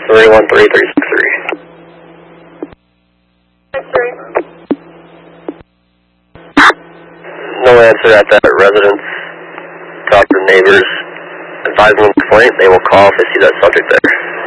313-363. No answer at that residence. Talk to neighbors. Advise them of complaint. They will call if they see that subject there.